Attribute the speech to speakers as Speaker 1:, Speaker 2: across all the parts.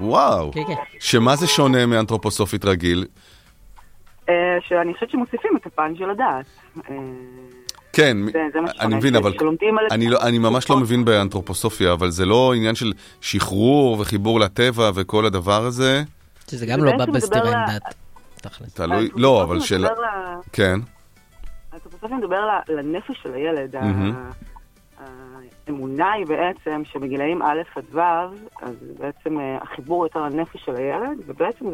Speaker 1: וואו. שמה זה שונה מאנתרופוסופית רגיל?
Speaker 2: שאני חושבת שמוסיפים את הפן של הדעת.
Speaker 1: כן, אני מבין, אבל אני ממש לא מבין באנתרופוסופיה, אבל זה לא עניין של שחרור וחיבור לטבע וכל הדבר הזה.
Speaker 3: שזה גם לא בא בסתירה עם דת.
Speaker 1: תלוי, לא, אבל של... כן.
Speaker 2: האנתרופוסופיה מדבר לנפש של הילד. האמונה היא בעצם שבגילאים א' עד ו', אז בעצם החיבור יותר לנפש של הילד, ובעצם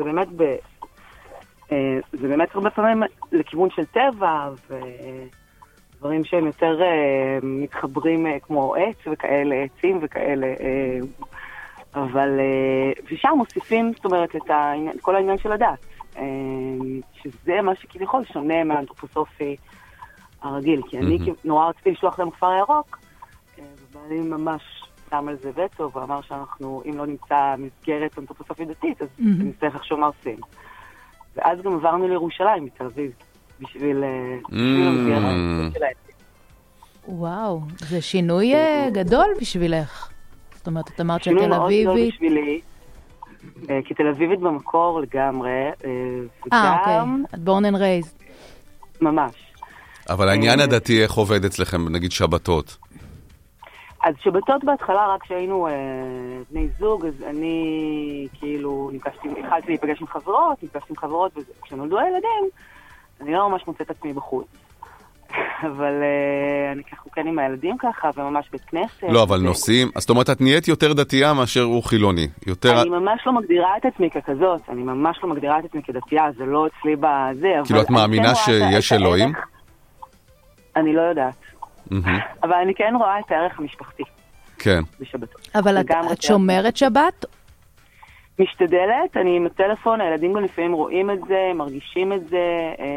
Speaker 2: זה באמת הרבה פעמים לכיוון של טבע, ודברים שהם יותר מתחברים כמו עץ וכאלה, עצים וכאלה, אבל ושם מוסיפים, זאת אומרת, את כל העניין של הדת, שזה מה שכביכול שונה מהאנתרופוסופי הרגיל, כי אני נורא רציתי לשלוח להם כפר ירוק, ובעלי ממש שם על זה וטו, ואמר שאנחנו, אם לא נמצא מסגרת אנתרופוסופית דתית, אז נצטרך לחשוב מה עושים. ואז גם עברנו לירושלים, מתל אביב, בשביל המסגרת שלהם.
Speaker 4: וואו, זה שינוי גדול בשבילך. זאת אומרת, את אמרת שתל אביבית.
Speaker 2: שינוי מאוד גדול בשבילי, כי תל אביבית במקור לגמרי,
Speaker 4: אוקיי, את born and raised.
Speaker 2: ממש.
Speaker 1: אבל העניין הדתי איך עובד אצלכם, נגיד שבתות?
Speaker 2: אז שבתות בהתחלה, רק כשהיינו בני זוג, אז אני כאילו התחלתי להיפגש עם חברות, וכשנולדו הילדים, אני לא ממש מוצאת עצמי בחוץ. אבל אנחנו כן עם הילדים ככה, וממש בית כנסת.
Speaker 1: לא, אבל נוסעים, אז זאת אומרת, את נהיית יותר דתייה מאשר הוא חילוני.
Speaker 2: אני ממש לא מגדירה את עצמי ככזאת, אני ממש לא מגדירה את עצמי כדתייה, זה לא אצלי בזה.
Speaker 1: כאילו את מאמינה שיש אלוהים?
Speaker 2: אני לא יודעת. אבל אני כן רואה את הערך המשפחתי.
Speaker 1: כן.
Speaker 2: בשבתות.
Speaker 4: אבל את שומרת שבת?
Speaker 2: משתדלת, אני עם הטלפון, הילדים גם לפעמים רואים את זה, מרגישים את זה,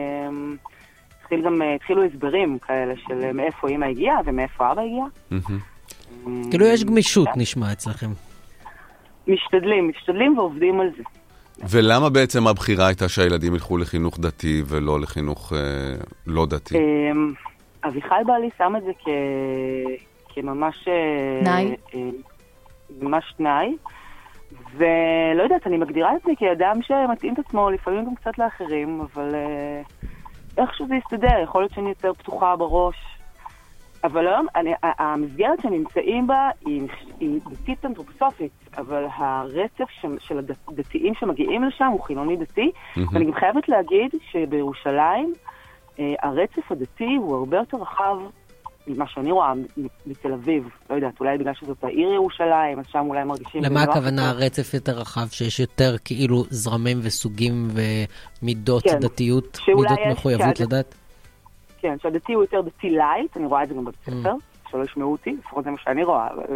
Speaker 2: התחילו הסברים כאלה של מאיפה אמא הגיעה ומאיפה אבא הגיע.
Speaker 3: כאילו יש גמישות נשמע אצלכם.
Speaker 2: משתדלים ועובדים על זה.
Speaker 1: ולמה בעצם הבחירה הייתה שהילדים ילכו לחינוך דתי ולא לחינוך לא דתי?
Speaker 2: אביחי בעלי שם את זה כממש
Speaker 4: תנאי.
Speaker 2: ממש תנאי, ולא יודעת, אני מגדירה את זה כאדם שמתאים את עצמו לפעמים גם קצת לאחרים, אבל איכשהו זה יסתדר, יכול להיות שאני יותר פתוחה בראש, אבל היום המסגרת שנמצאים בה היא דתית אנתרופוסופית, אבל הרצף של הדתיים שמגיעים לשם הוא חילוני דתי, ואני גם חייבת להגיד שבירושלים הרצף הדתי הוא הרבה יותר רחב ממה שאני רואה מתל אביב. לא יודעת, אולי בגלל שזאת העיר ירושלים, אז שם אולי מרגישים...
Speaker 3: למה הכוונה הרצף יותר רחב? שיש יותר כאילו זרמים וסוגים ומידות דתיות, מידות מחויבות לדת?
Speaker 2: כן, שהדתי הוא יותר דתי לייט, אני רואה את זה גם בבית ספר, שלא ישמעו אותי, לפחות זה מה שאני רואה, אבל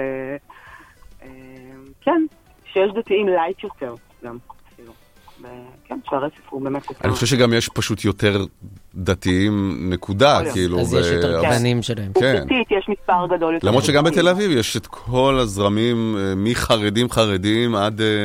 Speaker 2: כן, שיש דתיים לייט יותר גם. כן, שהרצף הוא באמת...
Speaker 1: אני חושב שגם יש פשוט יותר דתיים נקודה, כאילו...
Speaker 3: אז יש יותר גוונים שלהם.
Speaker 2: עובדתית, יש מספר גדול יותר.
Speaker 1: למרות שגם בתל אביב יש את כל הזרמים, מחרדים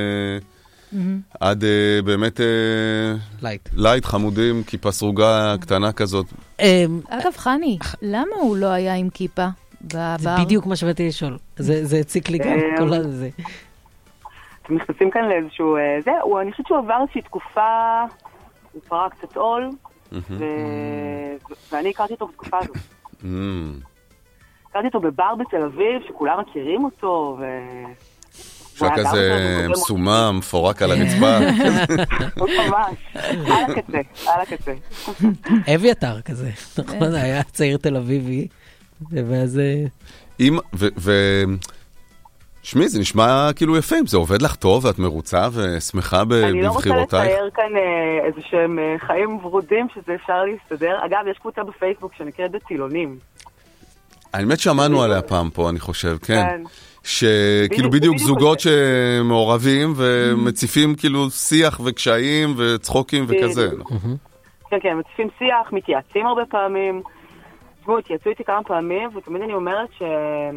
Speaker 1: עד באמת... לייט, חמודים, כיפה סרוגה קטנה כזאת.
Speaker 4: אגב, חני, למה הוא לא היה עם כיפה בעבר?
Speaker 3: זה בדיוק מה שבאתי לשאול. זה הציק לי גם כל הזה.
Speaker 2: אתם נכנסים כאן לאיזשהו... אני חושבת שהוא עבר איזושהי תקופה, הוא פרע קצת עול, ואני הכרתי אותו בתקופה הזאת. הכרתי אותו בבר בתל אביב, שכולם מכירים אותו,
Speaker 1: שהיה כזה מסומם, מפורק על הרצפה.
Speaker 2: ממש, על הקצה.
Speaker 3: אביתר כזה, נכון? היה צעיר תל אביבי, ואז...
Speaker 1: שמי, זה נשמע כאילו יפה, אם זה עובד לך טוב ואת מרוצה ושמחה בבחירותייך.
Speaker 2: אני לא רוצה לתאר כאן איזה שהם חיים ורודים שזה אפשר להסתדר. אגב, יש קבוצה בפייסבוק שנקראת דתילונים.
Speaker 1: האמת שמענו עליה פעם פה, אני חושב, כן. שכאילו בדיוק זוגות שמעורבים ומציפים כאילו שיח וקשיים וצחוקים וכזה.
Speaker 2: כן, כן, מציפים שיח, מתייעצים הרבה פעמים. התייעצו איתי כמה פעמים, ותמיד אני אומרת ש...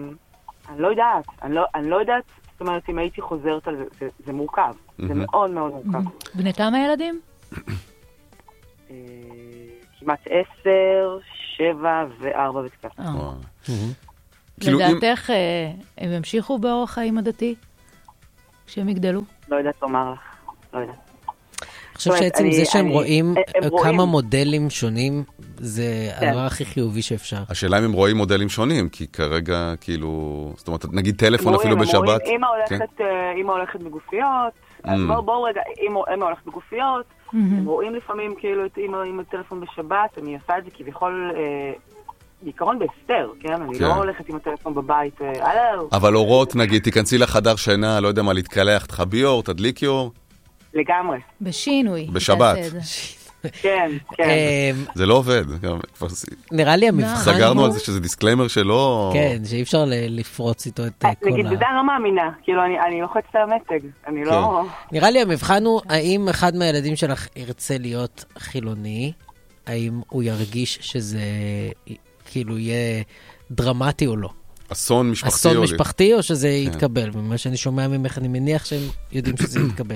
Speaker 2: אני לא יודעת, זאת אומרת, אם הייתי חוזרת על זה, זה מורכב. זה מאוד מאוד מורכב.
Speaker 4: בני כמה ילדים?
Speaker 2: כמעט 10, 7 ו4 ותקף.
Speaker 4: לדעתך, הם המשיכו באורח חיים הדתי? כשהם יגדלו?
Speaker 2: לא יודעת לומר לך, לא יודעת.
Speaker 3: אני חושב שעצם זה שהם רואים כמה מודלים שונים, זה הדבר הכי חיובי שאפשר.
Speaker 1: השאלה אם הם רואים מודלים שונים, כי כרגע כאילו, זאת אומרת, נגיד טלפון אפילו בשבת.
Speaker 2: אמא הולכת בגופיות, בואו רגע, אמא הולכת בגופיות, הם רואים לפעמים כאילו את אמא עם הטלפון בשבת, אני עושה את זה כביכול בעיקרון בהסתר, כן? אני לא הולכת עם הטלפון בבית,
Speaker 1: אבל אורות, נגיד, תיכנסי לחדר שינה, לא יודע מה, להתקלח, תחבי אור, תדליקי אור.
Speaker 2: לגמרי.
Speaker 4: בשינוי.
Speaker 1: בשבת.
Speaker 2: כן, כן.
Speaker 1: זה לא עובד.
Speaker 3: נראה לי המבחן...
Speaker 1: סגרנו על זה שזה דיסקליימר שלא...
Speaker 3: כן, שאי אפשר לפרוץ איתו את כל
Speaker 2: נגיד, בזה אני לא מאמינה. כאילו, אני לוחצת על המתג. אני לא...
Speaker 3: נראה לי המבחן הוא, האם אחד מהילדים שלך ירצה להיות חילוני, האם הוא ירגיש שזה כאילו יהיה דרמטי או לא?
Speaker 1: אסון משפחתי.
Speaker 3: אסון משפחתי או שזה יתקבל? ממה שאני שומע ממך, אני מניח שהם יודעים שזה יתקבל.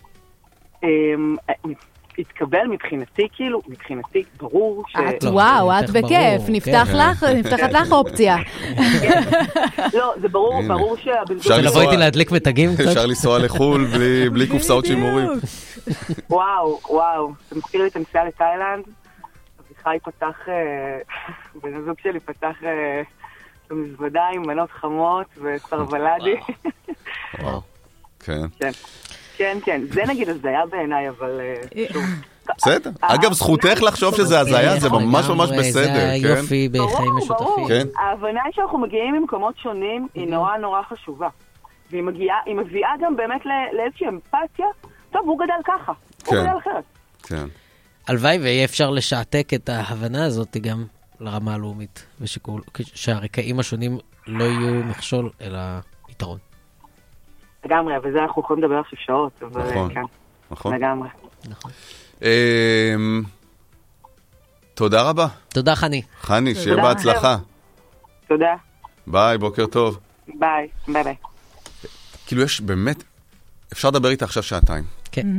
Speaker 2: התקבל מבחינתי, כאילו, מבחינתי ברור ש...
Speaker 4: וואו, את בכיף, נפתחת לך אופציה.
Speaker 2: לא, זה ברור
Speaker 3: אפשר לבוא איתי להדליק מתגים קצת?
Speaker 1: אפשר לנסוע לחול בלי קופסאות שימורים.
Speaker 2: וואו, זה מזכיר לי את הנסיעה לתאילנד, אביחי פתח, בן הזוג שלי פתח במזוודה עם מנות חמות וסרבלדי.
Speaker 1: וואו, כן.
Speaker 2: כן, זה נגיד הזיה בעיניי, אבל...
Speaker 1: בסדר. אגב, זכותך לחשוב שזה הזיה, זה ממש ממש בסדר.
Speaker 3: זה היופי בחיים משותפים.
Speaker 2: ההבנה היא שאנחנו מגיעים ממקומות שונים, היא נורא נורא חשובה. והיא מביאה גם באמת לאיזושהי אמפתיה, טוב, הוא גדל ככה, הוא גדל אחרת.
Speaker 1: כן.
Speaker 3: הלוואי ויהיה אפשר לשעתק את ההבנה הזאת גם לרמה הלאומית, ושהרקעים השונים לא יהיו מכשול, אלא יתרון.
Speaker 2: לגמרי, אבל זה אנחנו יכולים לדבר עכשיו שעות, אבל כן.
Speaker 1: נכון.
Speaker 2: לגמרי.
Speaker 3: נכון.
Speaker 1: תודה רבה.
Speaker 3: תודה חני.
Speaker 1: חני, שיהיה בהצלחה.
Speaker 2: תודה.
Speaker 1: ביי, בוקר טוב.
Speaker 2: ביי, ביי ביי.
Speaker 1: כאילו יש באמת, אפשר לדבר איתה עכשיו שעתיים.
Speaker 3: כן.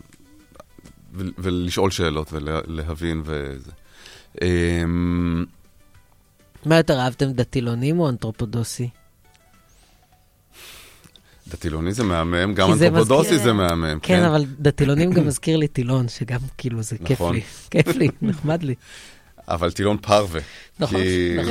Speaker 1: ולשאול שאלות ולהבין וזה.
Speaker 3: מה יותר אהבתם, דתילונים או אנתרופודוסי?
Speaker 1: דתילוני זה מהמם, גם אנתרופודוסי זה מהמם.
Speaker 3: כן, אבל דתילונים גם מזכיר לי טילון, שגם כאילו זה כיף לי. כיף לי, נחמד לי.
Speaker 1: אבל טילון פרווה.
Speaker 3: נכון.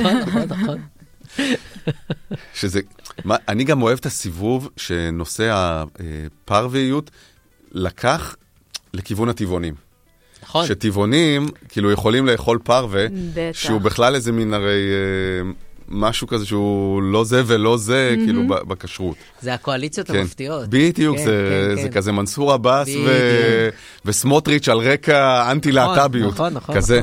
Speaker 1: שזה, אני גם אוהב את הסיבוב שנושא הפרוויות לקח לכיוון הטבעונים.
Speaker 3: נכון.
Speaker 1: שטבעונים כאילו יכולים לאכול פרווה, שהוא בכלל איזה מין הרי... משהו כזה שהוא לא זה ולא זה, כאילו בכשרות.
Speaker 3: זה הקואליציות המפתיעות.
Speaker 1: בדיוק, זה כזה מנסור עבאס וסמוטריץ' על רקע אנטי-להט"ביות. כזה.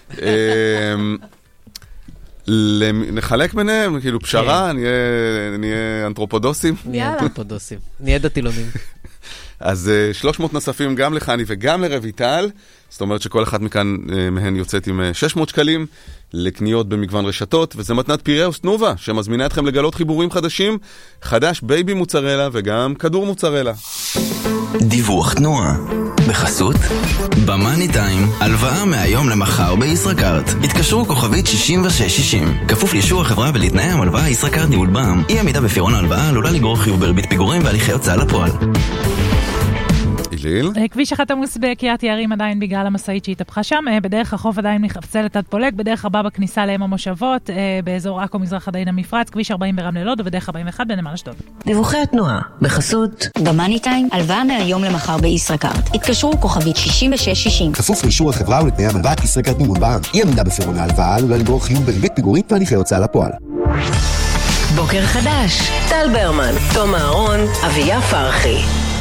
Speaker 1: נחלק ביניהם, כאילו פשרה, נהיה אנתרופודוסים.
Speaker 3: נהיה אנתרופודוסים. נהיה דתילונים.
Speaker 1: אז 300 נוספים גם לחני וגם לרויטל, זאת אומרת שכל אחת מכאן מהן יוצאת עם 600 שקלים לקניות במגוון רשתות, וזה מתנת פיראוס תנובה, שמזמינה אתכם לגלות חיבורים חדשים, חדש בייבי מוצרלה וגם כדור מוצרלה.
Speaker 5: דיווח תנועה בחסות במאני טיים, הלוואה מהיום למחר בישראכרט. התקשרו כוכבית 6660, כפוף לאישור החברה ולתנאי המלוואה. ישראכרט ניהול בע"מ. אי עמידה בפירעון ההלוואה עלולה לגרור חיוב בריבית פיגורים והליכי הוצאה לפועל.
Speaker 1: איליל?
Speaker 6: כביש 1 עמוס בקריית יערים עדיין בגלל המשאית שהתהפכה שם, בדרך החוף עדיין מחפצלת עד פולג, בדרך הבא בכניסה לעמק המושבות, באזור עכו מזרח עדיין המפרץ, כביש 40 ברמלה לוד ובדרך 41 בנמל אשדוד.
Speaker 7: דיווחי התנועה בחסות במאני טיים, הלוואה מהיום למחר בישראכרט. התקשרו כוכבית 6660,
Speaker 8: כפוף לאישור החברה ולתנאי המלוואה. ישראכרט ניהול בע"מ. אי עמידה בפירעון ההלוואה עלולה לגרור חיוב בריבית פיגורים והליכי הוצאה לפועל.
Speaker 7: בוקר חדש, טל ברמן, תום אהרון, אביה פרחי.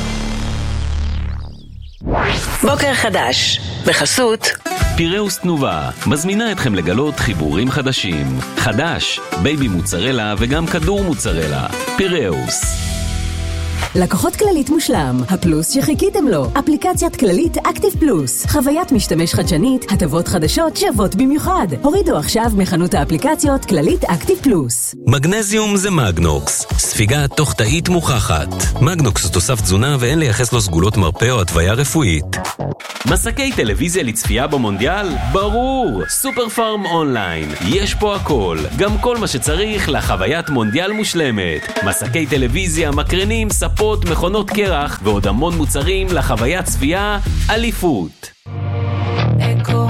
Speaker 7: בוקר חדש, בחסות
Speaker 9: פיראוס תנובה, מזמינה אתכם לגלות חיבורים חדשים. חדש, בייבי מוצרלה וגם כדור מוצרלה. פיראוס.
Speaker 10: לקוחות כללית מושלם, הפלוס שחיכיתם לו. אפליקציית כללית אקטיב פלוס, חוויית משתמש חדשנית, הטבות חדשות שוות במיוחד. הורידו עכשיו מחנות האפליקציות כללית אקטיב פלוס.
Speaker 9: מגנזיום זה מגנוקס, ספיגה תוך תאית מוכחת. מגנוקס הוא תוסף תזונה ואין לייחס לו סגולות מרפא או התוויה רפואית. מסקי טלוויזיה לצפייה במונדיאל? ברור! סופר פארם אונליין. יש פה הכל, גם כל מה שצריך לחוויית מונדיאל מושלמת. מסקי טלוויזיה, מקרנים, ספות ספות, מכונות קרח ועוד המון מוצרים לחוויית צפייה אליפות.
Speaker 11: אקו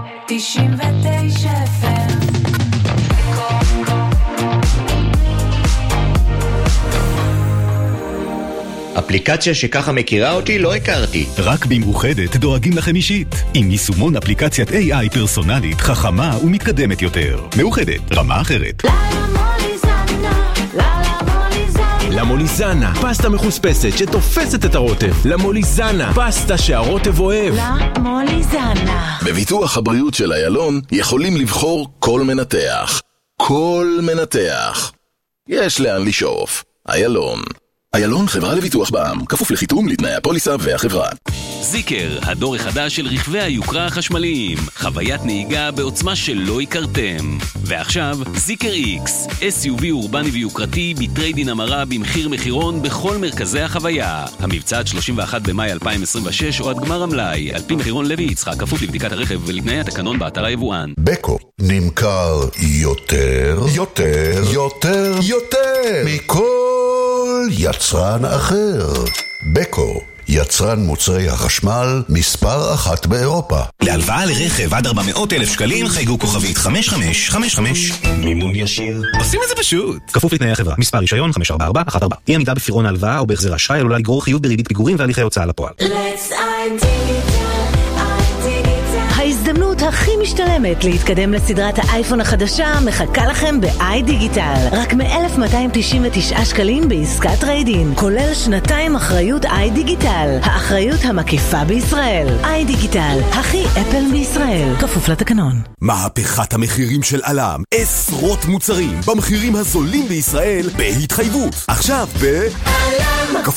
Speaker 11: 99 FM.
Speaker 12: אפליקציה שככה מכירה אותי לא הכרתי.
Speaker 13: רק במאוחדת דואגים לכם אישית. עם יישומון אפליקציית AI פרסונלית, חכמה ומתקדמת יותר. מאוחדת, רמה אחרת.
Speaker 14: למוליזנה, פסטה מחוספסת שתופסת את הרוטב. למוליזנה, פסטה שהרוטב אוהב.
Speaker 11: למוליזנה.
Speaker 15: בביטוח הבריאות של איילון יכולים לבחור כל מנתח. כל מנתח. יש לאן לשאוף. איילון. איילון חברה לביטוח בע"מ, כפוף לחיתום לתנאי הפוליסה והחברה.
Speaker 9: זיקר, הדור החדש של רכבי היוקרה החשמליים. חוויית נהיגה בעוצמה שלא הכרתם. ועכשיו, זיקר X, SUV אורבני ויוקרתי בטריידין המרה במחיר מחירון בכל מרכזי החוויה. המבצע עד 31 במאי 2026 או עד גמר המלאי, על פי מחירון לוי יצחק, כפוף לבדיקת הרכב ולתנאי התקנון באתר היבואן.
Speaker 16: בקו נמכר יותר מכל יצרן אחר. בקו, יצרן מוצרי החשמל מספר 1 באירופה.
Speaker 17: להלוואה לרכב עד 400,000 שקלים חייגו כוכבית 5555.
Speaker 18: מימון ישיר.
Speaker 17: עושים את זה פשוט. כפוף לתנאי החברה. מספר רישיון 5414. אי עמידה בפירעון ההלוואה או בהחזר אשראי עלולה לגרור חיוב בריבית פיגורים והליכי הוצאה לפועל.
Speaker 10: ההזדמנות הכי משתלמת להתקדם לסדרת האייפון החדשה מחכה לכם ב-i דיגיטל. רק מ-1,299 שקלים בעסקת טריידין, כולל 2 אחריות i דיגיטל. האחריות המקיפה בישראל. i דיגיטל, הכי אפל בישראל. כפוף לתקנון.
Speaker 14: מהפכת המחירים של אלם. עשרות מוצרים במחירים הזולים בישראל בהתחייבות. עכשיו ב... אלם.